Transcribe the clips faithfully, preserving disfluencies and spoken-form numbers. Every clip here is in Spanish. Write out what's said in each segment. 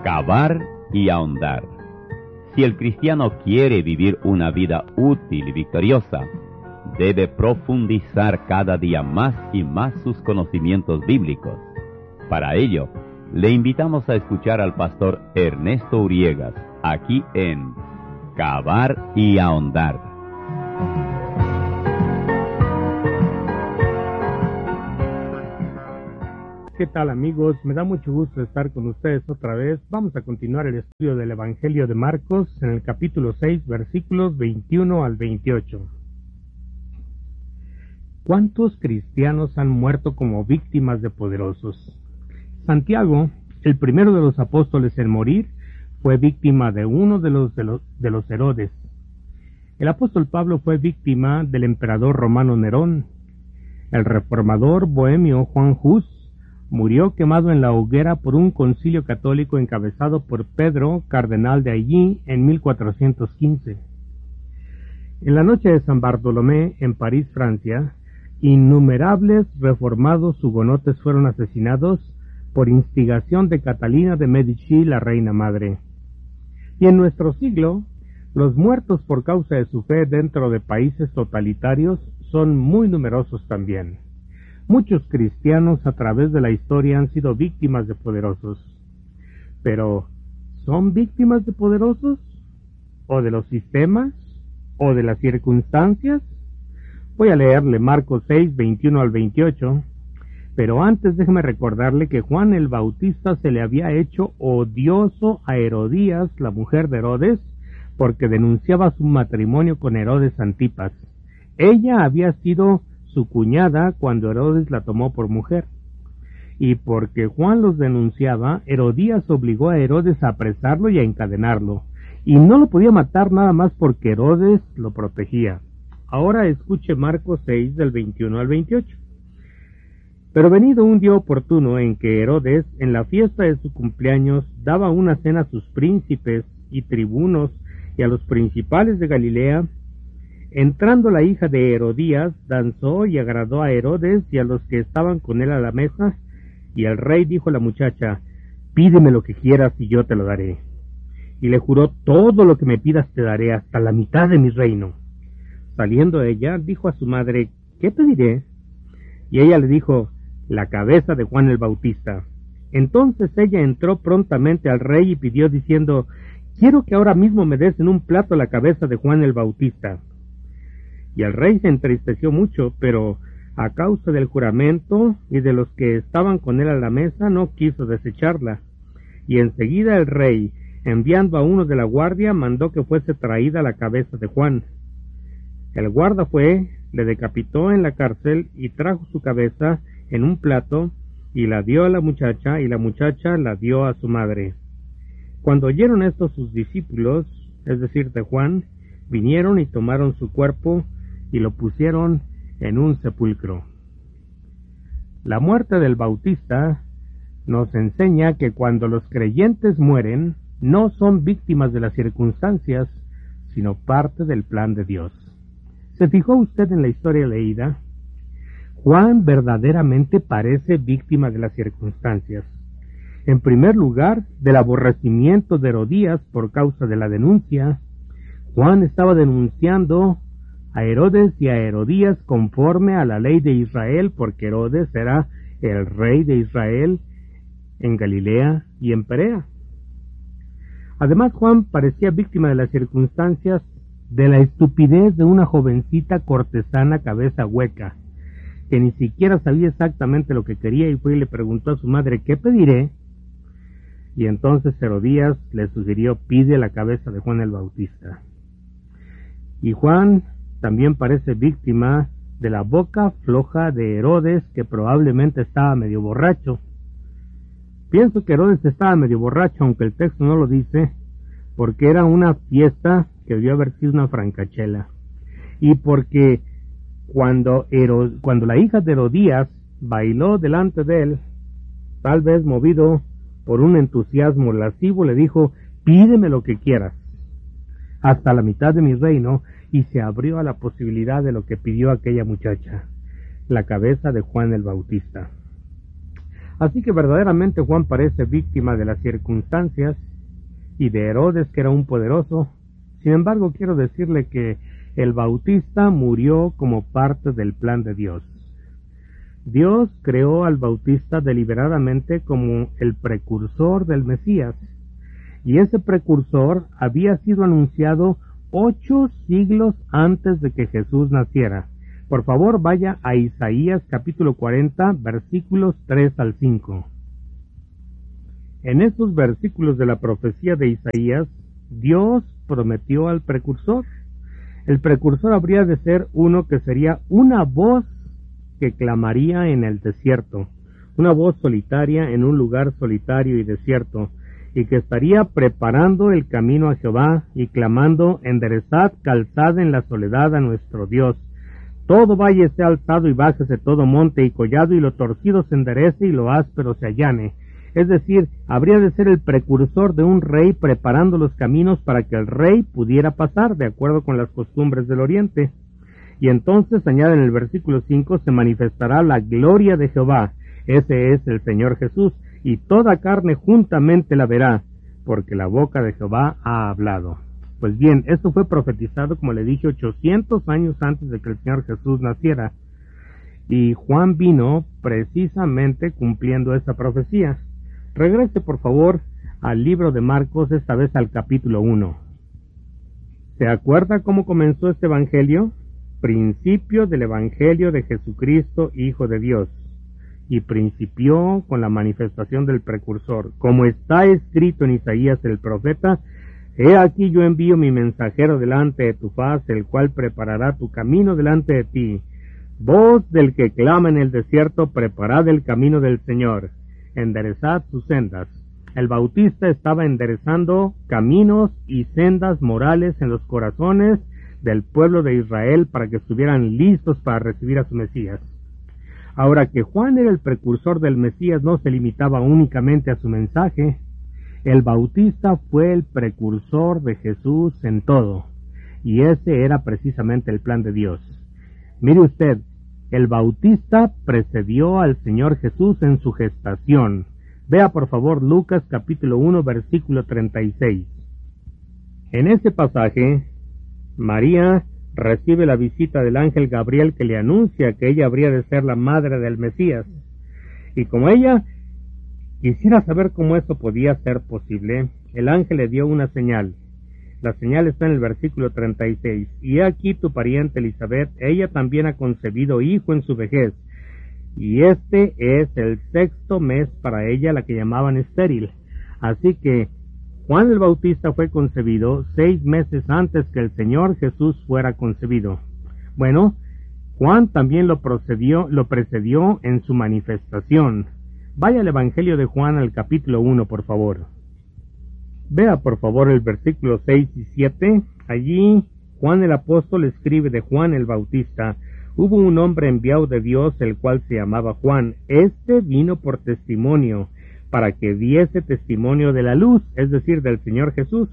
Cavar y ahondar. Si el cristiano quiere vivir una vida útil y victoriosa, debe profundizar cada día más y más sus conocimientos bíblicos. Para ello, le invitamos a escuchar al pastor Ernesto Uriegas, aquí en Cavar y ahondar. ¿Qué tal, amigos? Me da mucho gusto estar con ustedes otra vez. Vamos a continuar el estudio del Evangelio de Marcos en el capítulo seis, versículos veintiuno al veintiocho. ¿Cuántos cristianos han muerto como víctimas de poderosos? Santiago, el primero de los apóstoles en morir, fue víctima de uno de los, de los, de los Herodes. El apóstol Pablo fue víctima del emperador romano Nerón. El reformador bohemio Juan Hus murió quemado en la hoguera por un concilio católico encabezado por Pedro, cardenal de allí, en mil cuatrocientos quince. En la noche de San Bartolomé, en París, Francia, innumerables reformados hugonotes fueron asesinados por instigación de Catalina de Medici, la reina madre. Y en nuestro siglo, los muertos por causa de su fe dentro de países totalitarios son muy numerosos también. Muchos cristianos a través de la historia han sido víctimas de poderosos. Pero, ¿son víctimas de poderosos? ¿O de los sistemas? ¿O de las circunstancias? Voy a leerle Marcos seis, veintiuno al veintiocho. Pero antes déjeme recordarle que Juan el Bautista se le había hecho odioso a Herodías, la mujer de Herodes, porque denunciaba su matrimonio con Herodes Antipas. Ella había sido su cuñada cuando Herodes la tomó por mujer. Y porque Juan los denunciaba, Herodías obligó a Herodes a apresarlo y a encadenarlo. Y no lo podía matar nada más porque Herodes lo protegía. Ahora escuche Marcos seis del veintiuno al veintiocho. Pero venido un día oportuno en que Herodes, en la fiesta de su cumpleaños, daba una cena a sus príncipes y tribunos y a los principales de Galilea, entrando la hija de Herodías, danzó y agradó a Herodes y a los que estaban con él a la mesa, y el rey dijo a la muchacha: pídeme lo que quieras y yo te lo daré. Y le juró: todo lo que me pidas te daré, hasta la mitad de mi reino. Saliendo ella, dijo a su madre: ¿qué pediré? Y ella le dijo: la cabeza de Juan el Bautista. Entonces ella entró prontamente al rey y pidió diciendo: quiero que ahora mismo me des en un plato la cabeza de Juan el Bautista. Y el rey se entristeció mucho, pero a causa del juramento y de los que estaban con él a la mesa, no quiso desecharla. Y enseguida el rey, enviando a uno de la guardia, mandó que fuese traída la cabeza de Juan. El guarda fue, le decapitó en la cárcel y trajo su cabeza en un plato y la dio a la muchacha, y la muchacha la dio a su madre. Cuando oyeron esto sus discípulos, es decir, de Juan, vinieron y tomaron su cuerpo y lo pusieron en un sepulcro. La muerte del Bautista nos enseña que cuando los creyentes mueren, no son víctimas de las circunstancias, sino parte del plan de Dios. ¿Se fijó usted en la historia leída? Juan verdaderamente parece víctima de las circunstancias. En primer lugar, del aborrecimiento de Herodías por causa de la denuncia. Juan estaba denunciando a Herodes y a Herodías conforme a la ley de Israel, porque Herodes era el rey de Israel en Galilea y en Perea. Además, Juan parecía víctima de las circunstancias de la estupidez de una jovencita cortesana cabeza hueca, que ni siquiera sabía exactamente lo que quería y fue y le preguntó a su madre: ¿qué pediré? Y entonces Herodías le sugirió: pide la cabeza de Juan el Bautista. Y Juan también parece víctima de la boca floja de Herodes, que probablemente estaba medio borracho. Pienso que Herodes estaba medio borracho, aunque el texto no lo dice, porque era una fiesta que debió haber sido una francachela. Y porque cuando, Herod- cuando la hija de Herodías bailó delante de él, tal vez movido por un entusiasmo lascivo, le dijo: pídeme lo que quieras, hasta la mitad de mi reino, y se abrió a la posibilidad de lo que pidió aquella muchacha, la cabeza de Juan el Bautista. Así que verdaderamente Juan parece víctima de las circunstancias y de Herodes, que era un poderoso. Sin embargo, quiero decirle que el Bautista murió como parte del plan de Dios. Dios creó al Bautista deliberadamente como el precursor del Mesías, y ese precursor había sido anunciado ocho siglos antes de que Jesús naciera. Por favor, vaya a Isaías capítulo cuarenta, versículos tres al cinco. En estos versículos de la profecía de Isaías, Dios prometió al precursor. El precursor habría de ser uno que sería una voz que clamaría en el desierto, una voz solitaria en un lugar solitario y desierto, y que estaría preparando el camino a Jehová y clamando: enderezad calzada en la soledad a nuestro Dios. Todo valle sea alzado y bájese todo monte y collado, y lo torcido se enderece y lo áspero se allane. Es decir, habría de ser el precursor de un rey preparando los caminos para que el rey pudiera pasar de acuerdo con las costumbres del oriente. Y entonces, añade en el versículo cinco, se manifestará la gloria de Jehová. Ese es el Señor Jesús, y toda carne juntamente la verá, porque la boca de Jehová ha hablado. Pues bien, esto fue profetizado, como le dije, ochocientos años antes de que el Señor Jesús naciera. Y Juan vino precisamente cumpliendo esa profecía. Regrese, por favor, al libro de Marcos, esta vez al capítulo uno. ¿Se acuerda cómo comenzó este evangelio? Principio del evangelio de Jesucristo, Hijo de Dios. Y principió con la manifestación del precursor. Como está escrito en Isaías el profeta: he aquí yo envío mi mensajero delante de tu faz, el cual preparará tu camino delante de ti. Voz del que clama en el desierto: preparad el camino del Señor, enderezad sus sendas. El Bautista estaba enderezando caminos y sendas morales en los corazones del pueblo de Israel para que estuvieran listos para recibir a su Mesías. Ahora, que Juan era el precursor del Mesías no se limitaba únicamente a su mensaje. El Bautista fue el precursor de Jesús en todo, y ese era precisamente el plan de Dios. Mire usted, el Bautista precedió al Señor Jesús en su gestación. Vea por favor Lucas capítulo uno, versículo treinta y seis. En ese pasaje, María recibe la visita del ángel Gabriel, que le anuncia que ella habría de ser la madre del Mesías. Y como ella quisiera saber cómo eso podía ser posible, el ángel le dio una señal. La señal está en el versículo treinta y seis. Y he aquí tu pariente Elizabeth, ella también ha concebido hijo en su vejez, y este es el sexto mes para ella, la que llamaban estéril. Así que Juan el Bautista fue concebido seis meses antes que el Señor Jesús fuera concebido. Bueno, Juan también lo procedió, lo precedió en su manifestación. Vaya al Evangelio de Juan al capítulo uno, por favor. Vea por favor el versículo seis y siete. Allí Juan el apóstol escribe de Juan el Bautista: hubo un hombre enviado de Dios, el cual se llamaba Juan. Este vino por testimonio, para que diese testimonio de la luz, es decir, del Señor Jesús,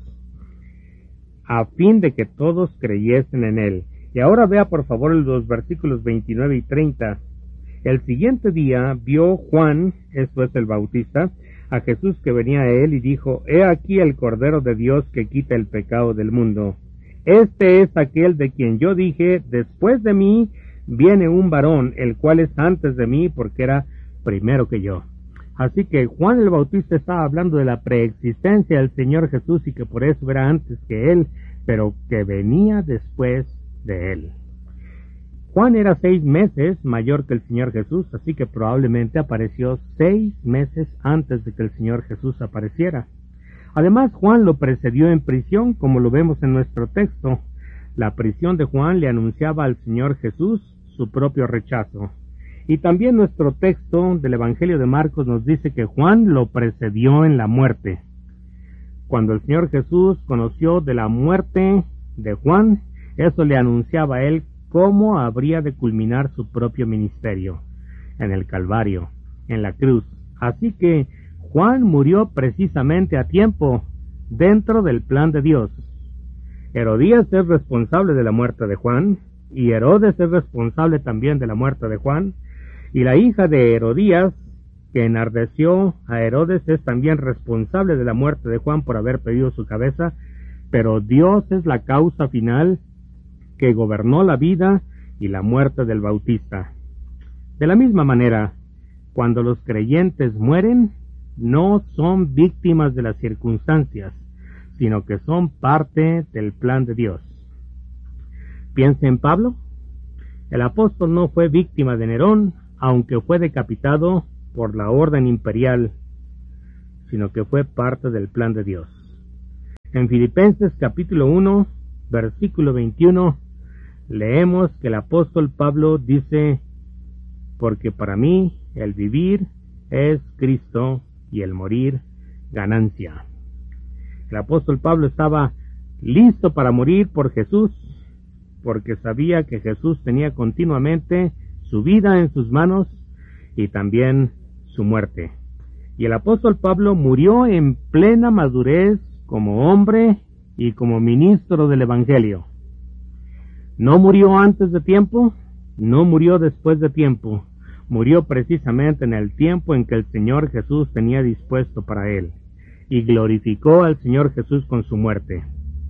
a fin de que todos creyesen en él. Y ahora vea por favor los versículos veintinueve y treinta. El siguiente día vio Juan, esto es el Bautista, a Jesús que venía a él, y dijo: he aquí el Cordero de Dios que quita el pecado del mundo. Este es aquel de quien yo dije: después de mí viene un varón, el cual es antes de mí, porque era primero que yo. Así que Juan el Bautista estaba hablando de la preexistencia del Señor Jesús, y que por eso era antes que él, pero que venía después de él. Juan era seis meses mayor que el Señor Jesús, así que probablemente apareció seis meses antes de que el Señor Jesús apareciera. Además, Juan lo precedió en prisión, como lo vemos en nuestro texto. La prisión de Juan le anunciaba al Señor Jesús su propio rechazo. Y también nuestro texto del Evangelio de Marcos nos dice que Juan lo precedió en la muerte. Cuando el Señor Jesús conoció de la muerte de Juan, eso le anunciaba a él cómo habría de culminar su propio ministerio, en el Calvario, en la cruz. Así que Juan murió precisamente a tiempo, dentro del plan de Dios. Herodías es responsable de la muerte de Juan, y Herodes es responsable también de la muerte de Juan, y la hija de Herodías que enardeció a Herodes es también responsable de la muerte de Juan por haber pedido su cabeza, pero Dios es la causa final que gobernó la vida y la muerte del Bautista. De la misma manera, cuando los creyentes mueren, no son víctimas de las circunstancias, sino que son parte del plan de Dios. Piense en Pablo. El apóstol no fue víctima de Nerón, aunque fue decapitado por la orden imperial, sino que fue parte del plan de Dios. En Filipenses capítulo uno, versículo veintiuno, leemos que el apóstol Pablo dice: porque para mí el vivir es Cristo y el morir ganancia. El apóstol Pablo estaba listo para morir por Jesús, porque sabía que Jesús tenía continuamente su vida en sus manos y también su muerte. Y el apóstol Pablo murió en plena madurez como hombre y como ministro del Evangelio. No murió antes de tiempo, no murió después de tiempo, murió precisamente en el tiempo en que el Señor Jesús tenía dispuesto para él, y glorificó al Señor Jesús con su muerte.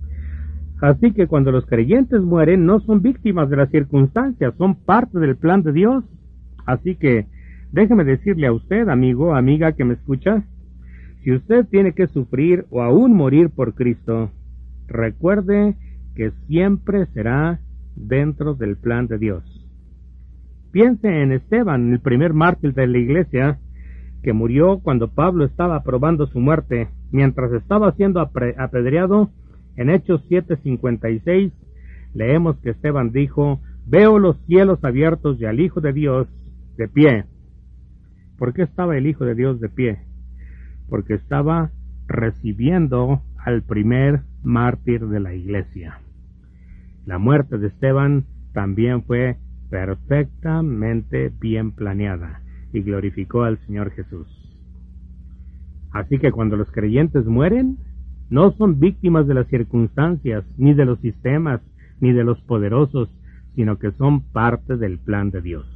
Así que cuando los creyentes mueren, no son víctimas de las circunstancias, son parte del plan de Dios. Así que déjeme decirle a usted, amigo, amiga que me escucha, si usted tiene que sufrir o aún morir por Cristo, recuerde que siempre será dentro del plan de Dios. Piense en Esteban, el primer mártir de la iglesia, que murió cuando Pablo estaba probando su muerte, mientras estaba siendo apedreado. En Hechos siete cincuenta y seis leemos que Esteban dijo: veo los cielos abiertos y al Hijo de Dios de pie. ¿Por qué estaba el Hijo de Dios de pie? Porque estaba recibiendo al primer mártir de la iglesia. La muerte de Esteban también fue perfectamente bien planeada y glorificó al Señor Jesús. Así que cuando los creyentes mueren, no son víctimas de las circunstancias, ni de los sistemas, ni de los poderosos, sino que son parte del plan de Dios.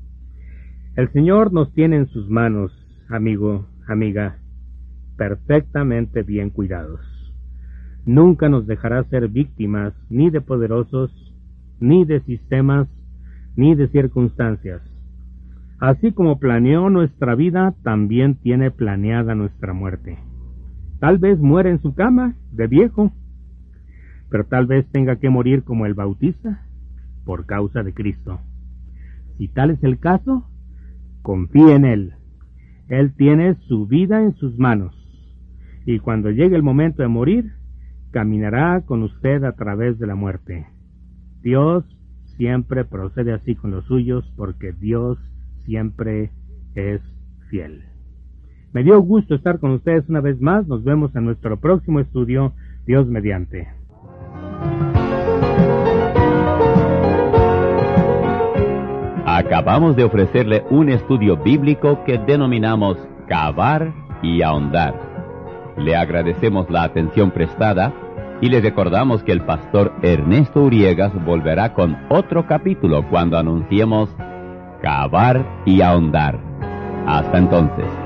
El Señor nos tiene en sus manos, amigo, amiga, perfectamente bien cuidados. Nunca nos dejará ser víctimas ni de poderosos, ni de sistemas, ni de circunstancias. Así como planeó nuestra vida, también tiene planeada nuestra muerte. Tal vez muera en su cama, de viejo, pero tal vez tenga que morir como el Bautista, por causa de Cristo. Si tal es el caso, confíe en Él. Él tiene su vida en sus manos, y cuando llegue el momento de morir, caminará con usted a través de la muerte. Dios siempre procede así con los suyos, porque Dios siempre es fiel. Me dio gusto estar con ustedes una vez más. Nos vemos en nuestro próximo estudio, Dios mediante. Acabamos de ofrecerle un estudio bíblico que denominamos Cavar y Ahondar. Le agradecemos la atención prestada y le recordamos que el pastor Ernesto Uriegas volverá con otro capítulo cuando anunciemos Cavar y Ahondar. Hasta entonces.